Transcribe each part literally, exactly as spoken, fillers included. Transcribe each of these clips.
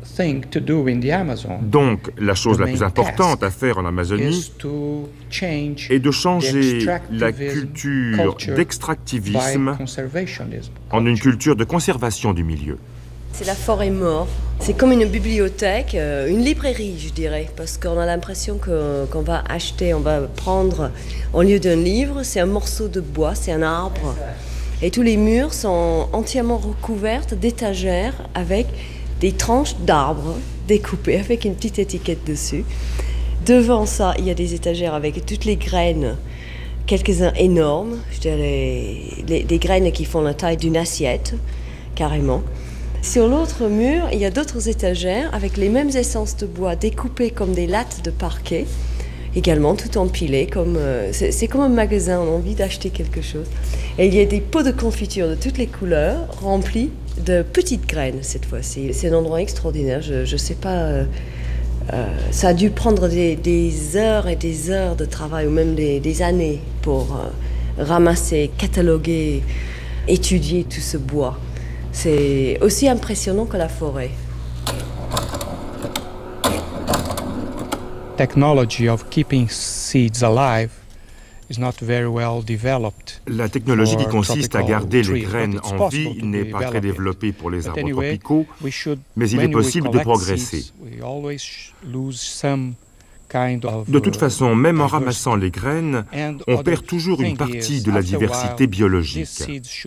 Donc, la chose la plus importante à faire en Amazonie est de changer la culture d'extractivisme en une culture de conservation du milieu. C'est la forêt morte. C'est comme une bibliothèque, une librairie, je dirais, parce qu'on a l'impression que, qu'on va acheter, on va prendre, au lieu d'un livre, c'est un morceau de bois, c'est un arbre. Et tous les murs sont entièrement recouverts d'étagères avec des tranches d'arbres découpées avec une petite étiquette dessus. Devant ça, il y a des étagères avec toutes les graines, quelques-uns énormes, je dirais les, les, des graines qui font la taille d'une assiette, carrément. Sur l'autre mur, il y a d'autres étagères avec les mêmes essences de bois découpées comme des lattes de parquet, également tout empilé. Comme, euh, c'est, c'est comme un magasin, on a envie d'acheter quelque chose. Et il y a des pots de confiture de toutes les couleurs remplis de petites graines cette fois-ci. C'est un endroit extraordinaire, je ne sais pas, euh, euh, ça a dû prendre des, des heures et des heures de travail ou même des, des années pour euh, ramasser, cataloguer, étudier tout ce bois. C'est aussi impressionnant que la forêt. Technology of keeping seeds alive is not very well developed. La technologie qui consiste à garder les graines en vie n'est pas très développée pour les arbres tropicaux, mais il est possible de progresser. De toute façon, même en ramassant les graines, on perd toujours une partie de la diversité biologique.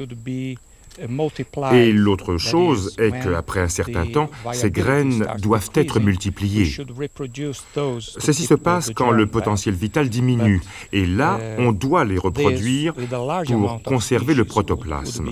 Et l'autre chose est qu'après un certain temps, ces graines doivent être multipliées. Ceci se passe quand le potentiel vital diminue, et là, on doit les reproduire pour conserver le protoplasme.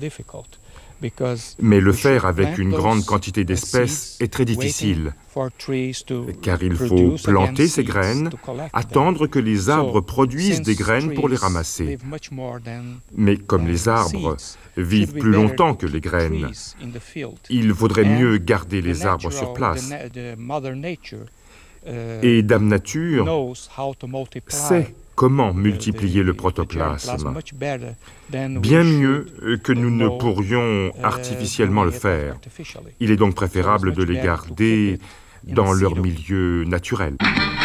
Mais le faire avec une grande quantité d'espèces est très difficile, car il faut planter ces graines, attendre que les arbres produisent des graines pour les ramasser. Mais comme les arbres vivent plus longtemps que les graines, il vaudrait mieux garder les arbres sur place. Et Dame Nature sait comment multiplier le protoplasme, bien mieux que nous ne pourrions artificiellement le faire. Il est donc préférable de les garder dans leur milieu naturel.